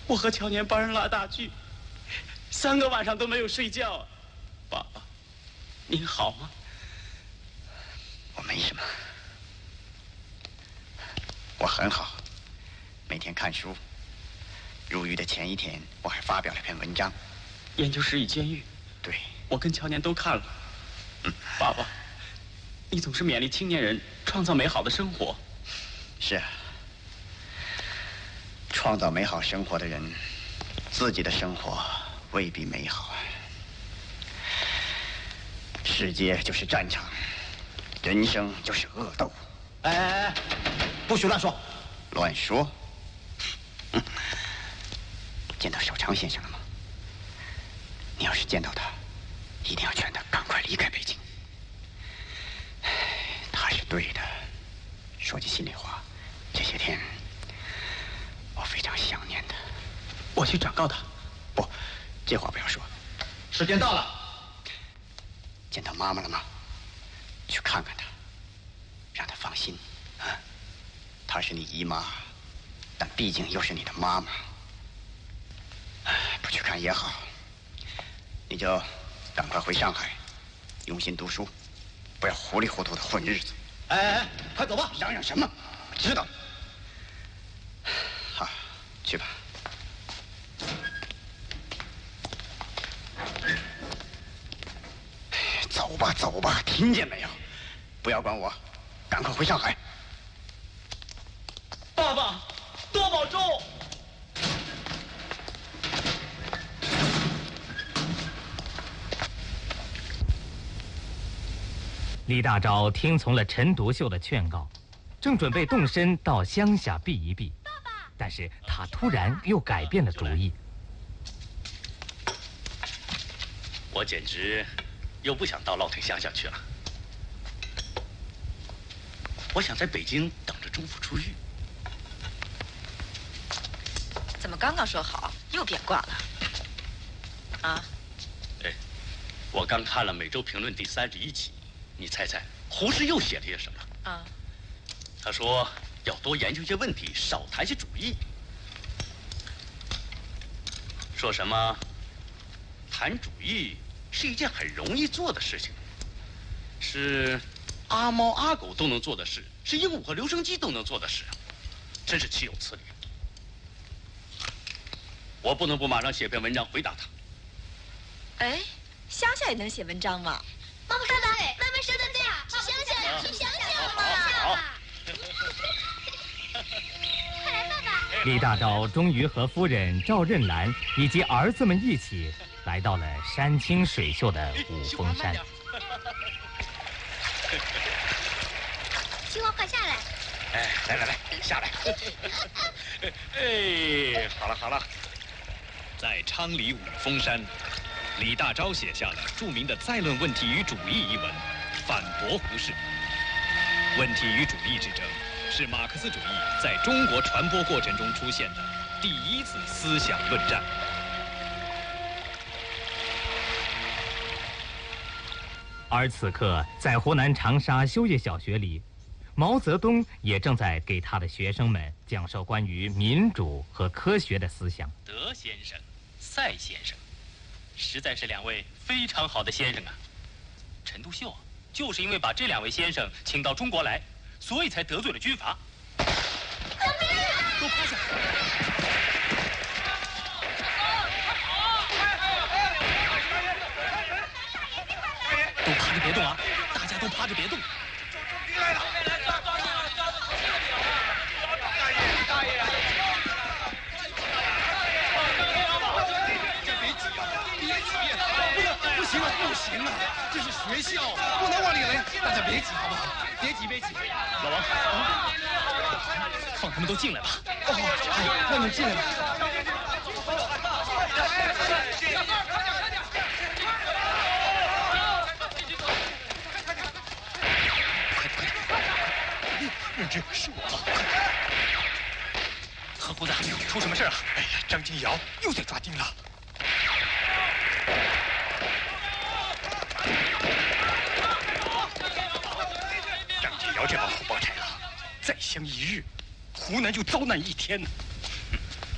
我和乔年帮人拉大锯，3个晚上都没有睡觉啊。爸爸，您好吗？ 我没什么，我很好，每天看书。入狱的前一天，我还发表了篇文章。 研究室与监狱。 对， 我跟乔年都看了。爸爸，你总是勉励青年人创造美好的生活。 是啊，创造美好生活的人，自己的生活未必美好啊。世界就是战场，人生就是恶斗。 哎，不许乱说！ 乱说？见到小昌先生了吗？你要是见到他，一定要劝他赶快离开北京。他是对的。说句心里话，这些天我非常想念他。 我去转告他。 不，这话不要说。 时间到了。 见到妈妈了吗？去看看她，让她放心啊。她是你姨妈，但毕竟又是你的妈妈。不去看也好，你就赶快回上海，用心读书，不要糊里糊涂的混日子。 哎，快走吧！ 嚷嚷什么？我知道。好，去吧。走吧，走吧，听见没有？不要管我，赶快回上海。 爸爸，多保重。 李大钊听从了陈独秀的劝告，正准备动身到乡下避一避，但是他突然又改变了主意。 我简直又不想到老屯乡下去了。我想在北京等着中府出狱。 怎么刚刚说好又变卦了？啊？ 哎，我刚看了《每周评论》第31期。你猜猜，胡适又写了些什么？ 啊， 他说要多研究些问题，少谈些主义。说什么谈主义是一件很容易做的事情，是阿猫阿狗都能做的事，是鹦鹉和留声机都能做的事，真是岂有此理！我不能不马上写篇文章回答他。 哎，乡下也能写文章吗？ 妈妈说的对，妈妈说的对啊，去乡下，去乡下嘛！快来，爸爸！ 李大钊终于和夫人赵任兰以及儿子们一起来到了山清水秀的五峰山。 青蛙，快下来！ 哎，来，下来！哎，好了好了， 在昌黎五峰山。李大钊写下了著名的《再论问题与主义》一文，反驳胡适。问题与主义之争，是马克思主义在中国传播过程中出现的第一次思想论战。 而此刻，在湖南长沙修业小学里，毛泽东也正在给他的学生们讲授关于民主和科学的思想。 德先生、赛先生。实在是2位非常好的先生啊！陈独秀就是因为把这2位先生请到中国来，所以才得罪了军阀。都趴下！都趴着别动啊！大家都趴着别动。来了！大爷！ 不行啊！这是学校，不能往里来。大家别挤，好不好？别挤！ 老王，放他们都进来吧。 哦，让你们进来吧。 快！ 任之，是我。 何胡子，出什么事了？ 哎呀，张金尧又在抓丁了。这帮虎豹豺狼，再相一日，湖南就遭难一天呢。